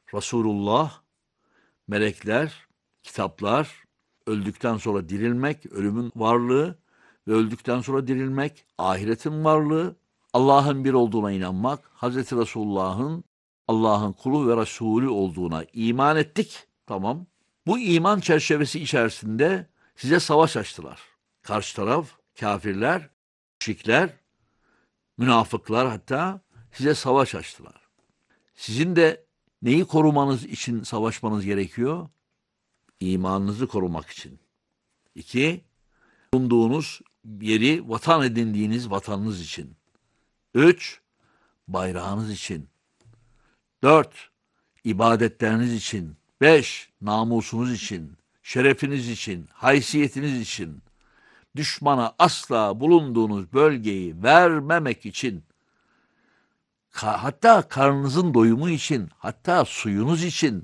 Resulullah, melekler, kitaplar, öldükten sonra dirilmek, ölümün varlığı ve öldükten sonra dirilmek, ahiretin varlığı, Allah'ın bir olduğuna inanmak, Hazreti Resulullah'ın Allah'ın kulu ve Resulü olduğuna iman ettik. Tamam. Bu iman çerçevesi içerisinde size savaş açtılar. Karşı taraf, kafirler, müşrikler, münafıklar hatta size savaş açtılar. Sizin de neyi korumanız için savaşmanız gerekiyor? İmanınızı korumak için. 2, bulunduğunuz yeri vatan edindiğiniz vatanınız için. 3, bayrağınız için. 4, ibadetleriniz için. 5, namusunuz için. Şerefiniz için. Haysiyetiniz için. Düşmana asla bulunduğunuz bölgeyi vermemek için. Hatta karnınızın doyumu için. Hatta suyunuz için.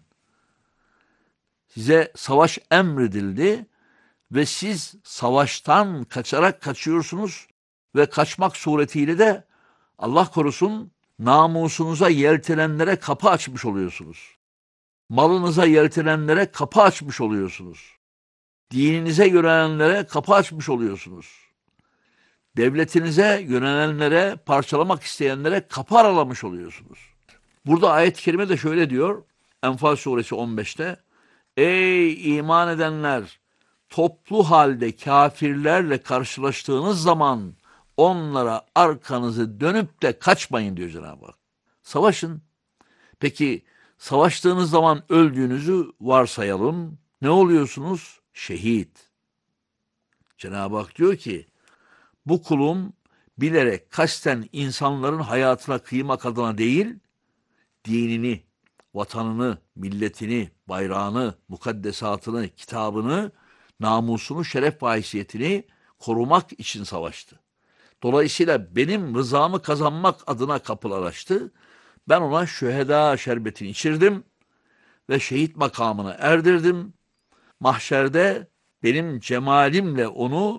Size savaş emredildi ve siz savaştan kaçarak kaçıyorsunuz ve kaçmak suretiyle de Allah korusun namusunuza yeltenenlere kapı açmış oluyorsunuz. Malınıza yeltenenlere kapı açmış oluyorsunuz. Dininize yönelenlere kapı açmış oluyorsunuz. Devletinize yönelenlere, parçalamak isteyenlere kapı aralamış oluyorsunuz. Burada ayet-i kerime de şöyle diyor, Enfal suresi 15'te, ey iman edenler, toplu halde kafirlerle karşılaştığınız zaman onlara arkanızı dönüp de kaçmayın diyor Cenab-ı Hak. Savaşın. Peki savaştığınız zaman öldüğünüzü varsayalım. Ne oluyorsunuz? Şehit. Cenab-ı Hak diyor ki bu kulum bilerek kasten insanların hayatına kıymak adına değil, dinini, vatanını, milletini, bayrağını, mukaddesatını, kitabını, namusunu, şeref ve haysiyetini korumak için savaştı. Dolayısıyla benim rızamı kazanmak adına kapılar açtı. Ben ona şüheda şerbetini içirdim ve şehit makamına erdirdim. Mahşerde benim cemalimle onu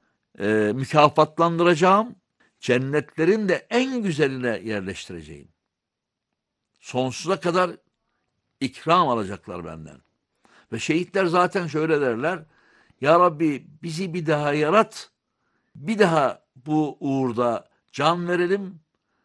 mükafatlandıracağım. Cennetlerin de en güzeline yerleştireceğim. Sonsuza kadar ikram alacaklar benden. Ve şehitler zaten şöyle derler. Ya Rabbi bizi bir daha yarat. Bir daha bu uğurda can verelim.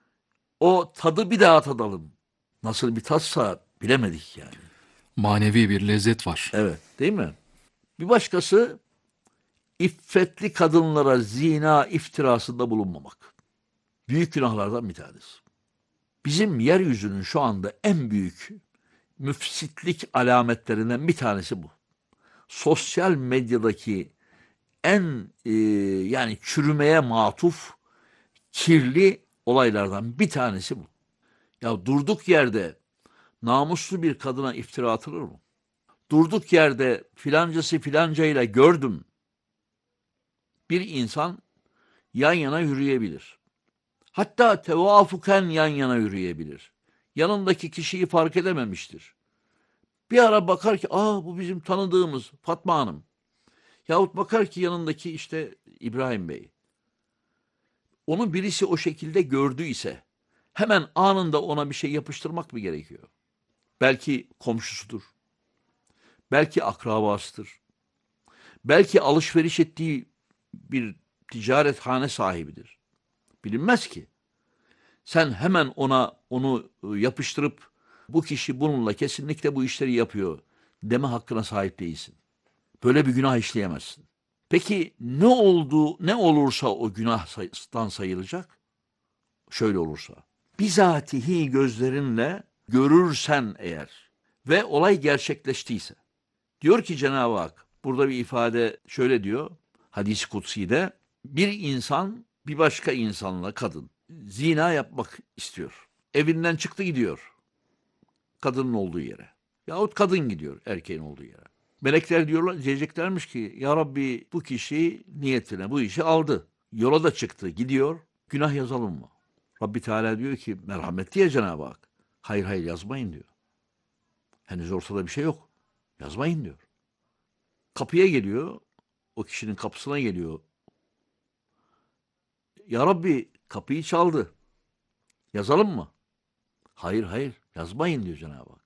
O tadı bir daha tadalım. Nasıl bir tatsa bilemedik yani. Manevi bir lezzet var. Evet, değil mi? Bir başkası iffetli kadınlara zina iftirasında bulunmamak. Büyük günahlardan bir tanesi. Bizim yeryüzünün şu anda en büyük müfsitlik alametlerinden bir tanesi bu. Sosyal medyadaki en yani çürümeye matuf kirli olaylardan bir tanesi bu. Ya durduk yerde namuslu bir kadına iftira atılır mı? Durduk yerde filancası filancayla gördüm. Bir insan yan yana yürüyebilir. Hatta tevafuken yan yana yürüyebilir. Yanındaki kişiyi fark edememiştir. Bir ara bakar ki bu bizim tanıdığımız Fatma Hanım. Yahut bakar ki yanındaki işte İbrahim Bey. Onu birisi o şekilde gördüyse hemen anında ona bir şey yapıştırmak mı gerekiyor? Belki komşusudur. Belki akrabasıdır. Belki alışveriş ettiği bir ticarethane sahibidir. Bilinmez ki. Sen hemen onu yapıştırıp bu kişi bununla kesinlikle bu işleri yapıyor deme hakkına sahip değilsin. Böyle bir günah işleyemezsin. Peki ne olursa o günahtan sayılacak? Şöyle olursa. Bizatihi gözlerinle görürsen eğer ve olay gerçekleştiyse. Diyor ki Cenab-ı Hak, burada bir ifade şöyle diyor, hadis-i kutsi'de, bir insan bir başka insanla kadın zina yapmak istiyor. Evinden çıktı gidiyor kadının olduğu yere. Yahut kadın gidiyor erkeğin olduğu yere. Melekler diyeceklermiş ki ya Rabbi bu kişi niyetine bu işi aldı. Yola da çıktı gidiyor. Günah yazalım mı? Rabbi Teala diyor ki merhametli ya Cenab-ı Hak. Hayır yazmayın diyor. Henüz ortada bir şey yok. Yazmayın diyor. Kapıya geliyor. O kişinin kapısına geliyor. Ya Rabbi kapıyı çaldı. Yazalım mı? Hayır yazmayın diyor Cenab-ı Hak.